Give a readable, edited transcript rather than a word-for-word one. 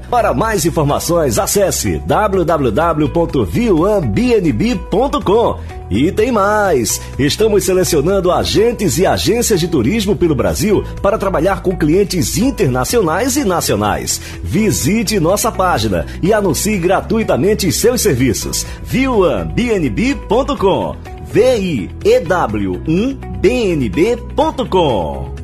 Para mais informações, acesse www.viuambnb.com. E tem mais! Estamos selecionando agentes e agências de turismo pelo Brasil para trabalhar com clientes internacionais e nacionais. Visite nossa página e anuncie gratuitamente seus serviços. viuambnb.com. VIEW1BNB.com.